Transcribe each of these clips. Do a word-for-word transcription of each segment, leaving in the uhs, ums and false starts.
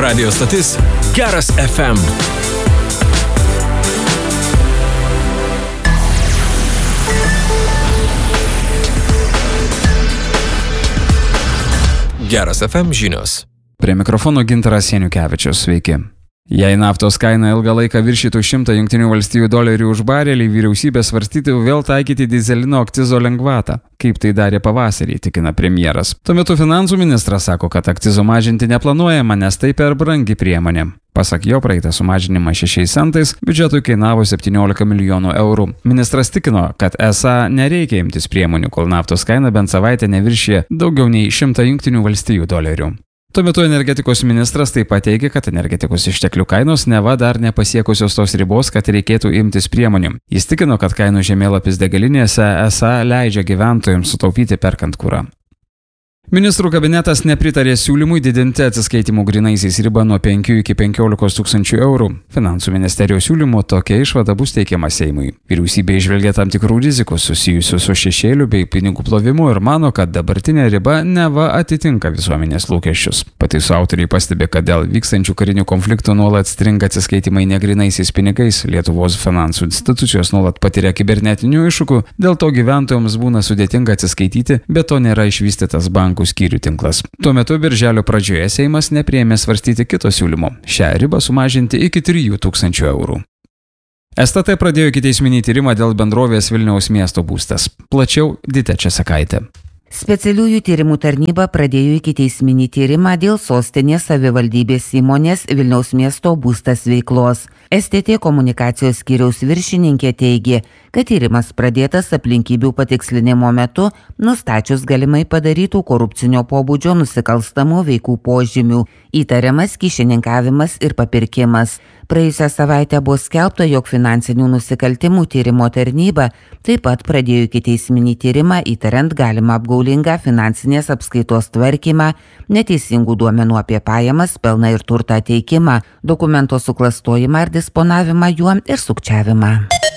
Radio stotis Geras F M. Geras F M žinios. Prie mikrofono Gintaras Janiukevičius, sveiki. Jei naftos kaina ilgą laiką viršytų šimtą Jungtinių valstijų dolerių už barelį, vyriausybė svarstytų vėl taikyti dyzelino akcizo lengvatą, kaip tai darė pavasarį, tikina premjeras. Tuo metu finansų ministras sako, kad akcizo mažinti neplanuojama, nes tai per brangi priemonė. Pasak jo, praeitą sumažinimą šešiais centais biudžetui kainavo septyniolika milijonų eurų. Ministras tikino, kad esą nereikia imtis priemonių, kol naftos kaina bent savaitę neviršė daugiau nei šimtą Jungtinių valstijų dolerių. Tuo metu energetikos ministras taip pat teigia, kad energetikos išteklių kainos neva dar nepasiekusios tos ribos, kad reikėtų imtis priemonių. Jis tikino, kad kainų žemėlapis degalinėse esą leidžia gyventojams sutaupyti perkant kurą. Ministrų kabinetas nepritarė siūlymui didinti atsiskaitimų grynaisiais ribą nuo penkių iki penkiolikos tūkstančių eurų. Finansų ministerijos siūlymu tokia išvada bus teikiama Seimui. Vyriausybė įžvelgia tam tikrų rizikų susijusių su šešėliu bei pinigų plovimu ir mano, kad dabartinė riba neva atitinka visuomenės lūkesčius. Pataisų autoriai pastebi, kad dėl vykstančių karinių konfliktų nuolat stringa atsiskaitimai negrynaisiais pinigais, Lietuvos finansų institucijos nuolat patiria kibernetinių iššūkių, dėl to gyventojams būna sudėtinga atsiskaityti, bet to nėra išvystytas bankų skyrių tinklas. Tuo metu birželio pradžioje Seimas nepriėmė svarstyti kito siūlymo – šią ribą sumažinti iki trijų tūkstančių eurų. S T T pradėjo ikiteisminį tyrimą dėl bendrovės Vilniaus miesto būstas. Plačiau Ditė Česakaitė. Specialiųjų tyrimų tarnyba pradėjo ikiteisminį tyrimą dėl sostinės savivaldybės įmonės Vilniaus miesto būstas veiklos. S T T komunikacijos skyriaus viršininkė teigė, kad tyrimas pradėtas aplinkybių patikslinimo metu, nustačius galimai padarytų korupcinio pobūdžio nusikalstamų veikų požymių, įtariamas kyšininkavimas ir papirkimas. Praėjusią savaitę buvo skelbta, jog finansinių nusikaltimų tyrimo tarnyba taip pat pradėjo ikiteisminį tyrimą įtariant galimą apgaulingą finansinės apskaitos tvarkymą, neteisingų duomenų apie pajamas, pelną ir turtą teikimą, dokumento suklastojimą ir disponavimą juo ir sukčiavimą.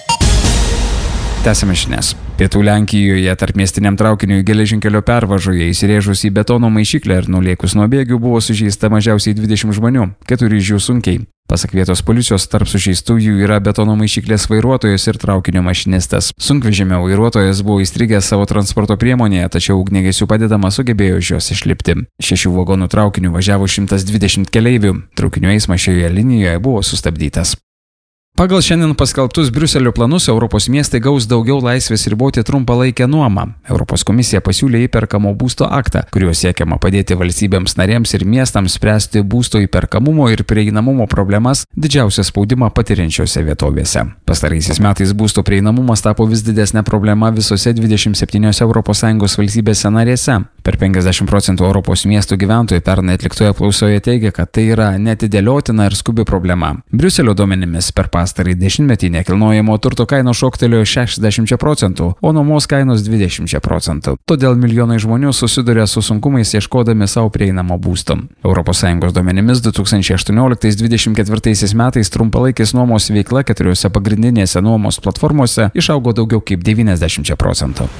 Tęsime žinias. Pietų Lenkijoje tarpmiestiniam traukiniui geležinkelio pervažoje įsirėžus į betono maišyklę ir nulėkus nuo bėgių buvo sužeista mažiausiai dvidešimt žmonių, keturi iš jų sunkiai. Pasak vietos policijos, tarp sužeistųjų yra betono maišyklės vairuotojas ir traukinio mašinistas. Sunkvežimio vairuotojas buvo įstrigęs savo transporto priemonėje, tačiau ugniagesių padedama sugebėjo iš jos išlipti. Šešių vagonų traukiniu važiavo šimtas dvidešimt keleivių. Traukinio eismas šioje linijoje buvo sustabdytas. Pagal šiandien paskelbtus Briuselio planus, Europos miestai gaus daugiau laisvės riboti trumpalaikę nuomą. Europos komisija pasiūlė įperkamo būsto aktą, kuriuo siekiama padėti valstybėms narėms ir miestams spręsti būsto įperkamumo ir prieinamumo problemas didžiausią spaudimą patiriančiose vietovėse. Pastaraisiais metais būsto prieinamumas tapo vis didesnė problema visose dvidešimt septyniose Europos Sąjungos valstybėse narėse. Per penkiasdešimt procentų Europos miestų gyventojų pernai atliktoje apklausoje teigia, kad tai yra neatidėliotina ir skubi problema. Briuselio duomenimis per pastarąjį dešimtmetį nekilnojamo turto kainos šoktelėjo šešiasdešimt procentų, o nuomos kainos dvidešimt procentų. Todėl milijonai žmonių susiduria su sunkumais ieškodami savo prieinamo būsto. Europos Sąjungos duomenimis du tūkstančiai aštuonioliktais dvidešimt ketvirtaisiais metais trumpalaikės nuomos veikla keturiose pagrindinėse nuomos platformose išaugo daugiau kaip devyniasdešimt procentų.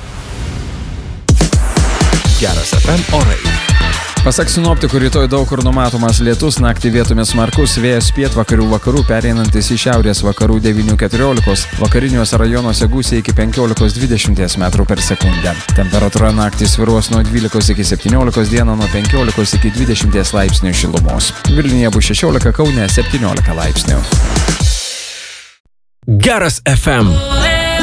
Geras F M orai. Pasak sinoptikų, rytoj daug kur numatomas lietus, naktį vietomis smarkus, vėjas pietvakarių vakarų pereinantis į šiaurės vakarų devynių keturiolikos, vakariniuose rajonuose gūsiai iki penkiolikos dvidešimt metrų per sekundę. Temperatūra naktį svyruos nuo dvylikos iki septyniolikos, dieną nuo penkiolikos iki dvidešimt laipsnių šilumos. Vilniuje bus šešiolika, Kaune septyniolika laipsnių. Geras F M.